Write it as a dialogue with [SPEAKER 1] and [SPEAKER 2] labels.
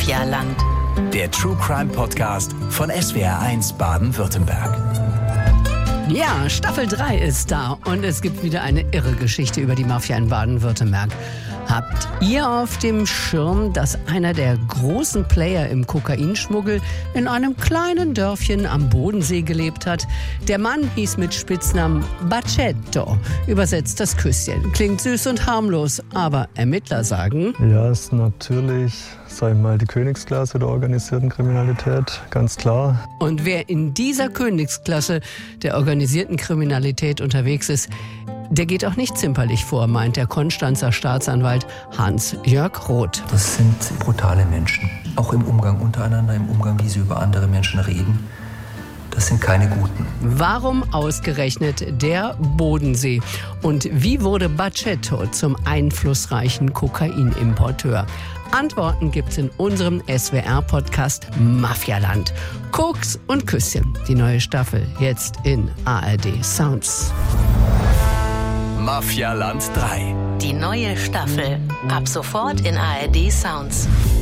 [SPEAKER 1] Mafialand.
[SPEAKER 2] Der True Crime Podcast von SWR1 Baden-Württemberg.
[SPEAKER 3] Ja, Staffel 3 ist da und es gibt wieder eine irre Geschichte über die Mafia in Baden-Württemberg. Habt ihr auf dem Schirm, dass einer der großen Player im Kokainschmuggel in einem kleinen Dörfchen am Bodensee gelebt hat? Der Mann hieß mit Spitznamen Bacetto, übersetzt das Küsschen. Klingt süß und harmlos, aber Ermittler sagen...
[SPEAKER 4] Ja, ist natürlich, sag ich mal, die Königsklasse der organisierten Kriminalität, ganz klar.
[SPEAKER 3] Und wer in dieser Königsklasse der organisierten Kriminalität unterwegs ist, der geht auch nicht zimperlich vor, meint der Konstanzer Staatsanwalt Hans-Jörg Roth.
[SPEAKER 5] Das sind brutale Menschen, auch im Umgang untereinander, im Umgang, wie sie über andere Menschen reden. Das sind keine Guten.
[SPEAKER 3] Warum ausgerechnet der Bodensee? Und wie wurde Bacetto zum einflussreichen Kokainimporteur? Antworten gibt's in unserem SWR-Podcast Mafialand. Koks und Küsschen, die neue Staffel, jetzt in ARD Sounds.
[SPEAKER 2] Mafialand 3.
[SPEAKER 1] Die neue Staffel. Ab sofort in ARD Sounds.